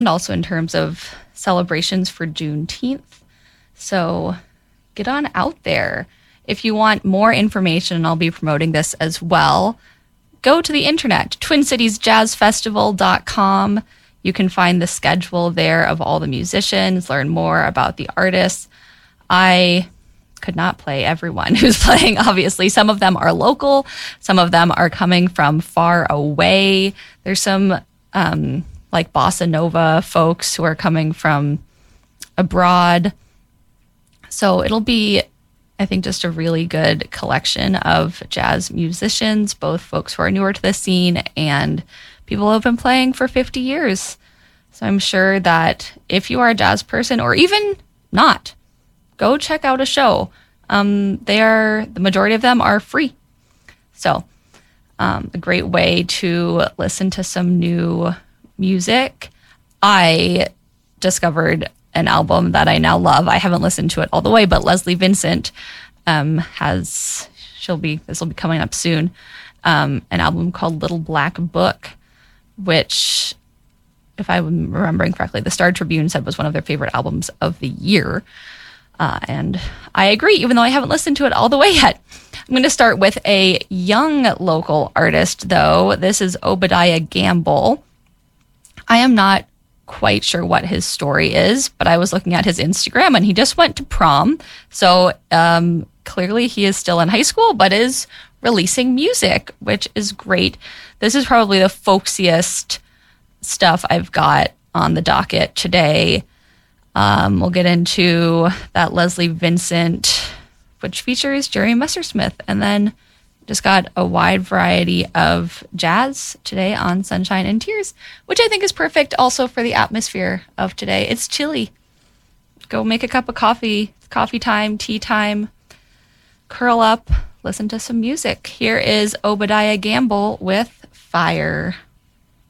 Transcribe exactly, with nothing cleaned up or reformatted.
and also in terms of celebrations for Juneteenth. So get on out there. If you want more information, and I'll be promoting this as well, go to the internet, twin cities jazz festival dot com. You can find the schedule there of all the musicians, learn more about the artists. I could not play everyone who's playing, obviously. Some of them are local. Some of them are coming from far away. There's some um, like bossa nova folks who are coming from abroad. So it'll be, I think, just a really good collection of jazz musicians, both folks who are newer to the scene and people who have been playing for fifty years. So I'm sure that if you are a jazz person, or even not, go check out a show. Um, they are, the majority of them are free. So um, a great way to listen to some new music. I discovered an album that I now love. I haven't listened to it all the way, but Leslie Vincent um, has, she'll be, this will be coming up soon, um, an album called Little Black Book, which, if I'm remembering correctly, the Star Tribune said was one of their favorite albums of the year. Uh, and I agree, even though I haven't listened to it all the way yet. I'm going to start with a young local artist, though. This is Obadiah Gamble. I am not quite sure what his story is, but I was looking at his Instagram and he just went to prom. So um, clearly he is still in high school, but is releasing music, which is great. This is probably the folksiest stuff I've got on the docket today. Um, we'll get into that Leslie Vincent, which features Jerry Messersmith, and then just got a wide variety of jazz today on Sunshine and Tears, which I think is perfect also for the atmosphere of today. It's chilly. Go make a cup of coffee, coffee time, tea time, curl up, listen to some music. Here is Obadiah Gamble with Fire.